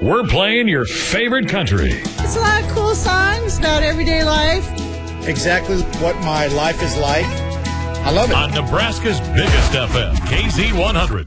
we're playing your favorite country. It's a lot of cool songs about everyday life. Exactly what my life is like. I love it. On Nebraska's biggest FM, KZ100.